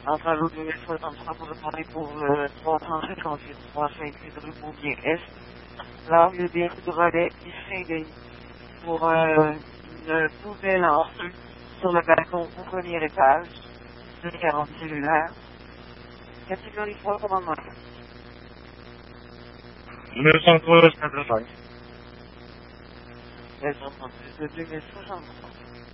Enfin, l'autre de 63 pour demander pour 358 rue Bouvier Est. Là, au lieu des rues de Relais, il serait pour une poubelle en feu sur le balcon au premier étage de 40 cellulaires. Catégorie 3, commandement. 913 45. Elles sont en plus de 2063.